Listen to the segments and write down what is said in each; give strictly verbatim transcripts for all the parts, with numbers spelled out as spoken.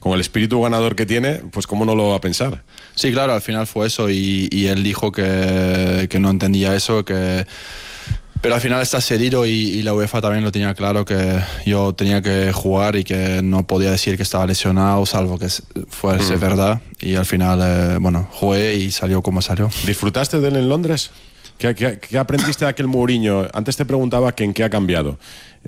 con el espíritu ganador que tiene, pues cómo no lo va a pensar. Sí, claro, al final fue eso y, y él dijo que, que no entendía eso, que... Pero al final está cedido y, y la UEFA también lo tenía claro, que yo tenía que jugar y que no podía decir que estaba lesionado, salvo que fuese mm. verdad. Y al final, eh, bueno, jugué y salió como salió. ¿Disfrutaste de él en Londres? ¿Qué, qué, qué aprendiste de aquel Mourinho? Antes te preguntaba que en qué ha cambiado.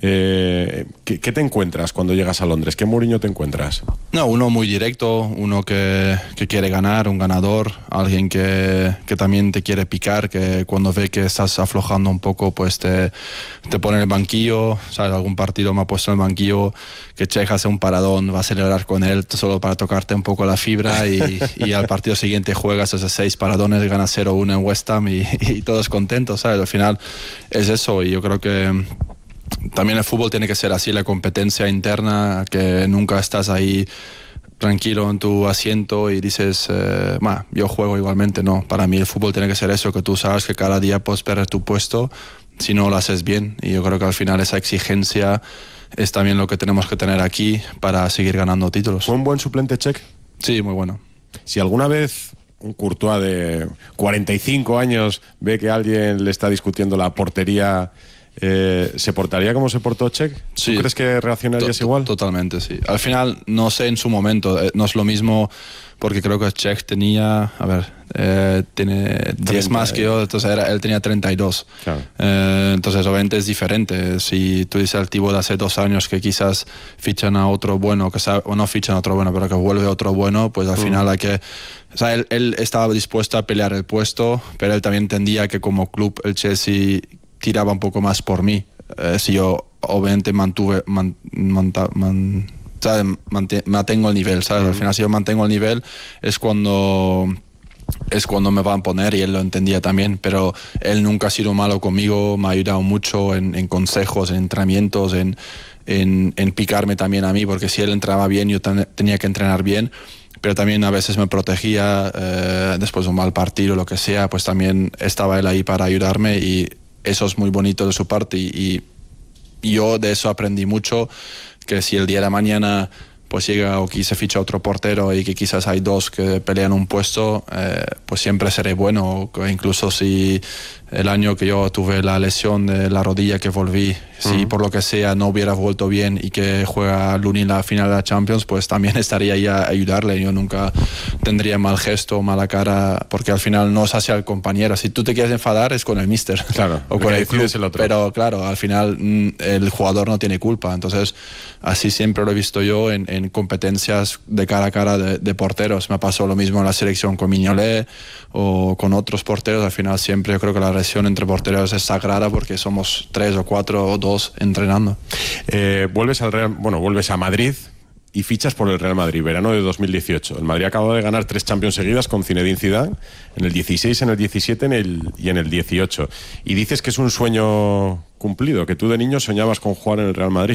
Eh, ¿qué, ¿Qué te encuentras cuando llegas a Londres? ¿Qué Mourinho te encuentras? No, uno muy directo, uno que, que quiere ganar, un ganador, alguien que, que también te quiere picar, que cuando ve que estás aflojando un poco, pues te, te pone en el banquillo, ¿sabes? Algún partido me ha puesto en el banquillo, que Čech hace un paradón, va a celebrar con él solo para tocarte un poco la fibra y, y al partido siguiente juegas esos seis paradones, ganas cero uno en West Ham y, y todos contentos, ¿sabes? Al final es eso y yo creo que también el fútbol tiene que ser así, la competencia interna, que nunca estás ahí tranquilo en tu asiento y dices, eh, yo juego igualmente. No, para mí el fútbol tiene que ser eso, que tú sabes que cada día puedes perder tu puesto si no lo haces bien. Y yo creo que al final esa exigencia es también lo que tenemos que tener aquí para seguir ganando títulos. ¿Fue un buen suplente Čech? Sí, muy bueno. Si alguna vez un Courtois de cuarenta y cinco años ve que alguien le está discutiendo la portería, Eh, ¿se portaría como se portó Čech? Sí. ¿Tú crees que reaccionarías to- igual? Totalmente, sí. Al final, no sé en su momento, eh, no es lo mismo, porque creo que Čech tenía, a ver, eh, tiene diez más que yo, entonces era, él tenía treinta y dos. Claro. Eh, entonces, obviamente es diferente. Si tú dices al tipo de hace dos años que quizás fichan a otro bueno, que sabe, o no fichan a otro bueno, pero que vuelve otro bueno, pues al mm. final hay que... O sea, él, él estaba dispuesto a pelear el puesto, pero él también entendía que como club el Chelsea tiraba un poco más por mí. Eh, si yo obviamente mantuve, man, manta, man, ¿sabes? Mante, mantengo el nivel, ¿sabes? Uh-huh. Al final si yo mantengo el nivel es cuando, es cuando me van a poner y él lo entendía también, pero él nunca ha sido malo conmigo, me ha ayudado mucho en, en consejos, en entrenamientos, en, en, en picarme también a mí, porque si él entraba bien yo ten, tenía que entrenar bien, pero también a veces me protegía, eh, después de un mal partido o lo que sea, pues también estaba él ahí para ayudarme y eso es muy bonito de su parte y, y yo de eso aprendí mucho, que si el día de mañana pues llega o que se ficha otro portero y que quizás hay dos que pelean un puesto, eh, pues siempre seré bueno, incluso si el año que yo tuve la lesión de la rodilla que volví, uh-huh. si por lo que sea no hubiera vuelto bien y que juega Luni la final de la Champions, pues también estaría ahí a ayudarle. Yo nunca tendría mal gesto, mala cara, porque al final no es hacia el compañero. Si tú te quieres enfadar es con el míster. Claro, o con el club, el otro. Pero claro, al final el jugador no tiene culpa. Entonces, así siempre lo he visto yo en, en competencias de cara a cara de, de porteros. Me pasó lo mismo en la selección con Mignolet o con otros porteros. Al final siempre yo creo que la relación entre porteros es sagrada porque somos tres o cuatro o dos entrenando. Eh, vuelves al Real, bueno, vuelves a Madrid y fichas por el Real Madrid, verano de dos mil dieciocho. El Madrid acaba de ganar tres Champions seguidas con Zinedine Zidane, en el dieciséis, en el diecisiete en el, y en el dieciocho. Y dices que es un sueño cumplido, que tú de niño soñabas con jugar en el Real Madrid.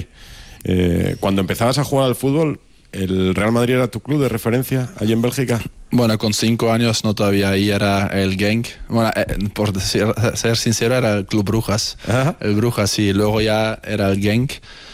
Eh, cuando empezabas a jugar al fútbol, ¿el Real Madrid era tu club de referencia allí en Bélgica? Bueno, con cinco años no todavía, ahí era el Genk. Bueno, eh, por decir, ser sincero, era el Club Brujas. Ajá. El Brujas, y luego ya era el Genk.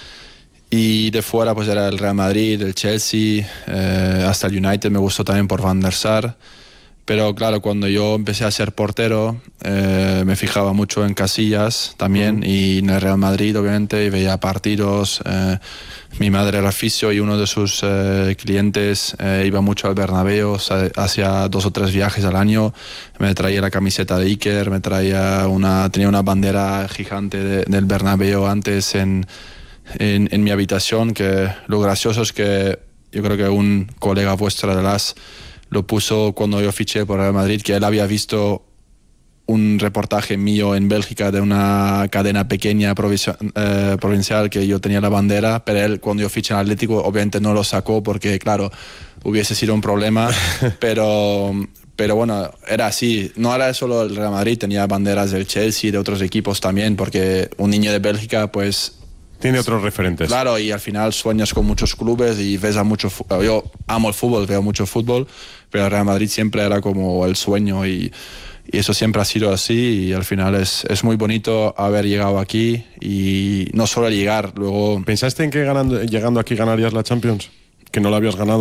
Y de fuera pues era el Real Madrid, el Chelsea, eh, hasta el United me gustó también por Van der Sar. Pero claro, cuando yo empecé a ser portero, eh, me fijaba mucho en Casillas también, uh-huh. y en el Real Madrid obviamente, y veía partidos. Eh, mi madre era fisio y uno de sus eh, clientes eh, iba mucho al Bernabéu, hacía dos o tres viajes al año, me traía la camiseta de Iker, me traía una, tenía una bandera gigante de, del Bernabéu antes en, en, en mi habitación, que lo gracioso es que yo creo que un colega vuestro de las lo puso cuando yo fiché por Real Madrid, que él había visto un reportaje mío en Bélgica de una cadena pequeña provincia, eh, provincial, que yo tenía la bandera, pero él cuando yo fiché en Atlético obviamente no lo sacó porque claro, hubiese sido un problema, pero, pero bueno, era así. No era solo el Real Madrid, tenía banderas del Chelsea, de otros equipos también, porque un niño de Bélgica pues... Tiene otros referentes. Claro, y al final sueñas con muchos clubes y ves a mucho... Yo amo el fútbol, veo mucho fútbol, pero el Real Madrid siempre era como el sueño y, y eso siempre ha sido así, y al final es, es muy bonito haber llegado aquí y no solo llegar, luego... ¿Pensaste en que ganando, llegando aquí ganarías la Champions? ¿Que no la habías ganado?